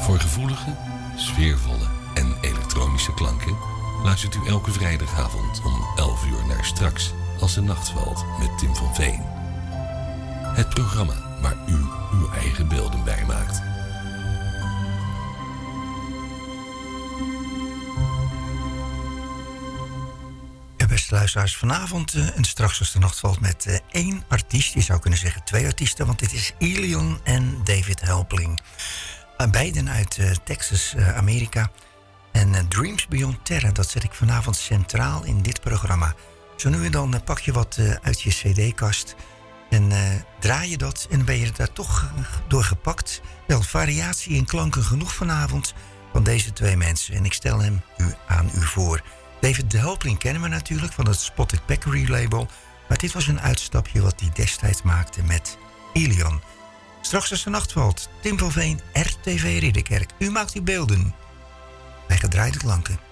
Voor gevoelige, sfeervolle en elektronische klanken luistert u elke vrijdagavond om 11 uur naar Straks als de nacht valt met Tim van Veen. Het programma waar u uw eigen beelden bij maakt. Ja, beste luisteraars, vanavond en Straks als de nacht valt met één artiest. Je zou kunnen zeggen 2 artiesten, want dit is Ilion en David Helpling. Beiden uit Texas, Amerika. En Dreams Beyond Terror, dat zet ik vanavond centraal in dit programma. Zo nu en dan pak je wat uit je cd-kast en draai je dat en dan ben je daar toch door gepakt. Wel, variatie in klanken genoeg vanavond van deze 2 mensen. En ik stel hem aan u voor. David Helpling kennen we natuurlijk van het Spotted Peccary label. Maar dit was een uitstapje wat hij destijds maakte met Ilion. Straks als de nacht valt, Tim van Veen, RTV Ridderkerk. U maakt uw beelden bij gedraaide klanken.